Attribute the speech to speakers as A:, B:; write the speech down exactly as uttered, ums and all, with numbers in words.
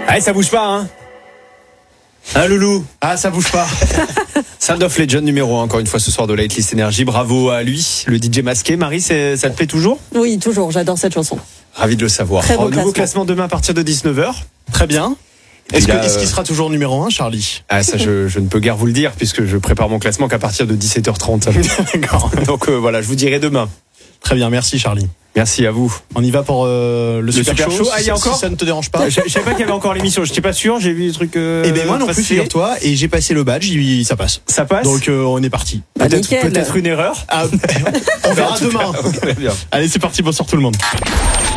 A: Allez, ça bouge pas, hein. Hein, Loulou?
B: Ah, ça bouge pas.
A: Sound of Legend numéro un, encore une fois ce soir de la Hitlist Energy. Bravo à lui, le D J masqué. Marie, c'est, ça te plaît toujours?
C: Oui, toujours, j'adore cette chanson.
A: Ravi de le savoir.
C: Très beau
A: Oh, nouveau
C: classement.
A: classement demain à partir de dix-neuf heures.
B: Très bien. Est-ce, que,
A: Il a,
B: est-ce qu'il
A: euh,
B: sera toujours numéro un, Charlie?
A: Ah, ça, je, je ne peux guère vous le dire puisque je prépare mon classement qu'à partir de dix-sept heures trente.
B: D'accord.
A: Donc euh, voilà, je vous dirai demain.
B: Très bien, merci Charlie.
A: Merci à vous.
B: On y va pour euh, le, super,
A: super
B: show.
A: show. Ah, il y a
B: si,
A: encore
B: si ça ne te dérange pas.
A: Je, je savais pas qu'il y avait encore l'émission, je n'étais pas sûr, j'ai vu des trucs. Euh,
B: Eh ben moi non plus,
A: passer.
B: figure-toi, et j'ai passé le badge, il- ça passe.
A: Ça passe.
B: Donc euh, on est parti.
C: Bah,
A: peut-être,
C: nickel.
A: peut-être une erreur.
B: Ah, on verra demain.
A: Ok, bien.
B: Allez, c'est parti, bonsoir tout le monde.